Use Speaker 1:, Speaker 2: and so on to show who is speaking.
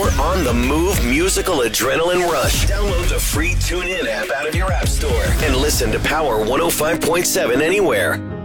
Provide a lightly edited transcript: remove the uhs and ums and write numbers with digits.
Speaker 1: your on-the-move musical adrenaline rush. Download the free TuneIn app out of your app store and listen to Power 105.7 anywhere.